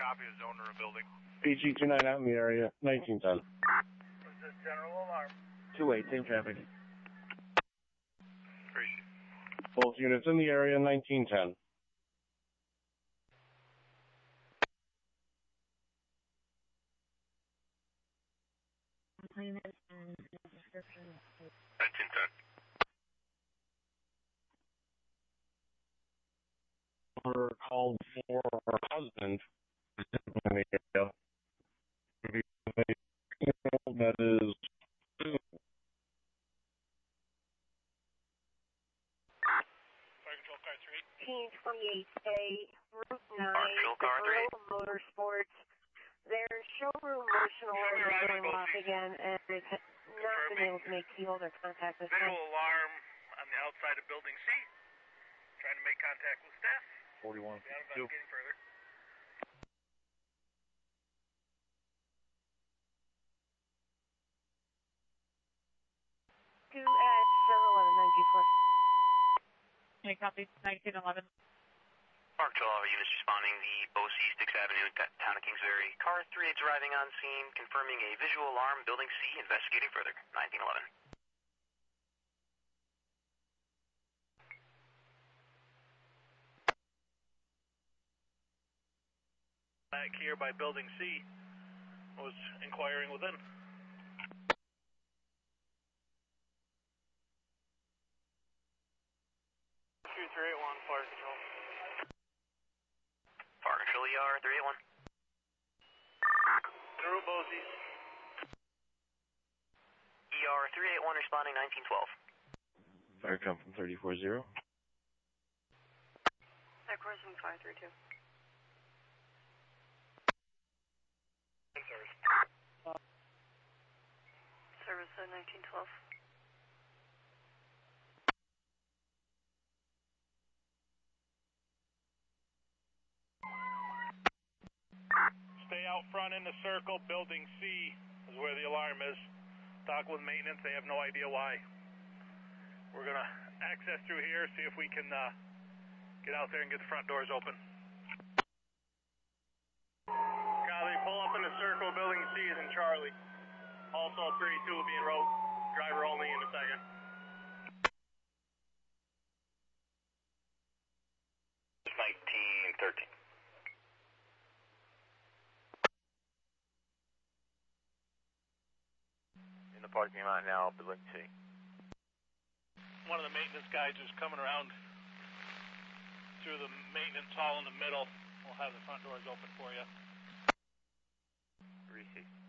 copy is owner of building. PG-29 out in the area, 1910. Is this general alarm? 2-8, same traffic. Appreciate it. Both units in the area, 1910. Or called for her husband in the area. That is 1828A, Route 9, Gorilla Motorsports. Their showroom motion alarm is going off again, and they've not been able to make keyhold or contact this Visual time. alarm on the outside of building C. Trying to make contact with staff. 41. Investigating further. Two at 711-924. Okay, copy. 1911. Mark 12 units responding, the BOCE 6th Avenue, town of Kingsbury. Car 38 is arriving on scene, confirming a visual alarm, building C, investigating further. 1911. Back here by building C. Was inquiring within. 2381, fire control. Fire control ER 381. Through BOCES. ER 381 responding 1912. Fire come from 340. That crossing 532. Service at 1912. Stay out front in the circle. Building C is where the alarm is. Talk with maintenance. They have no idea why. We're going to access through here, see if we can get out there and get the front doors open. Copy. Pull up in the circle. Building C is in Charlie. Also 32 will be en route. Driver only in a second. It's 1913. In the parking lot now, building C. One of the maintenance guys is coming around through the maintenance hall in the middle. We'll have the front doors open for you. Receive.